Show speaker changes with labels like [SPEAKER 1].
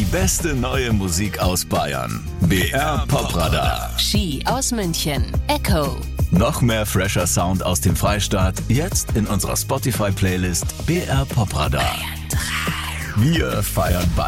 [SPEAKER 1] beste neue Musik aus Bayern. BR Popradar.
[SPEAKER 2] Ski aus München. Echo.
[SPEAKER 1] Noch mehr fresher Sound aus dem Freistaat, jetzt in unserer Spotify-Playlist BR Popradar. Wir feiern Bayern.